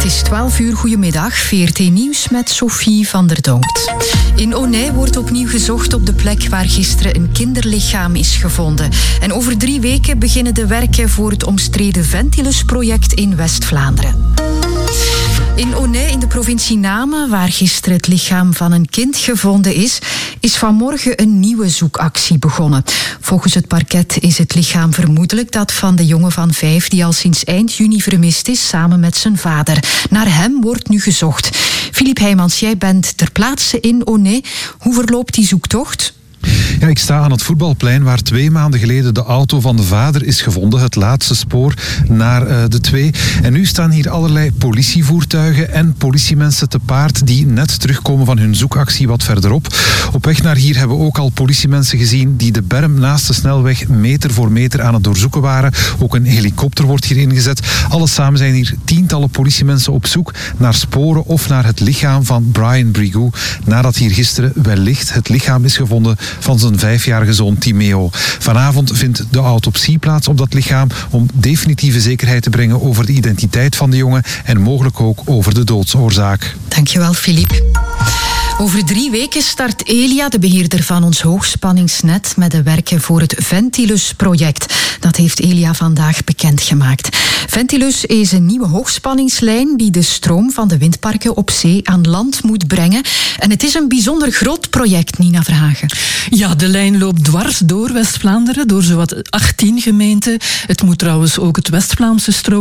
is 12 uur, goedemiddag. VRT Nieuws met Sophie van der Donkt. In Aunay wordt opnieuw gezocht op de plek waar gisteren een kinderlichaam is gevonden. En over 3 weken beginnen de werken voor het omstreden Ventilus-project in West-Vlaanderen. In Aunay in de provincie Namen, waar gisteren het lichaam van een kind gevonden is vanmorgen een nieuwe zoekactie begonnen. Volgens het parket is het lichaam vermoedelijk dat van de jongen van 5 die al sinds eind juni vermist is, samen met zijn vader. Naar hem wordt nu gezocht. Filip Heijmans, jij bent ter plaatse in Aunay. Hoe verloopt die zoektocht? Ja, ik sta aan het voetbalplein waar 2 maanden geleden de auto van de vader is gevonden. Het laatste spoor naar de 2. En nu staan hier allerlei politievoertuigen en politiemensen te paard die net terugkomen van hun zoekactie wat verderop. Op weg naar hier hebben we ook al politiemensen gezien die de berm naast de snelweg meter voor meter aan het doorzoeken waren. Ook een helikopter wordt hier ingezet. Alles samen zijn hier tientallen politiemensen op zoek naar sporen of naar het lichaam van Brian Brigou. Nadat hier gisteren wellicht het lichaam is gevonden van zijn 5-jarige zoon Timeo. Vanavond vindt de autopsie plaats op dat lichaam om definitieve zekerheid te brengen over de identiteit van de jongen en mogelijk ook over de doodsoorzaak. Dankjewel, Filip. Over 3 weken start Elia, de beheerder van ons hoogspanningsnet, met de werken voor het Ventilus-project. Dat heeft Elia vandaag bekendgemaakt. Ventilus is een nieuwe hoogspanningslijn die de stroom van de windparken op zee aan land moet brengen. En het is een bijzonder groot project, Nina Verhagen. Ja, de lijn loopt dwars door West-Vlaanderen, door zowat 18 gemeenten. Het moet trouwens ook het West-Vlaamse stroom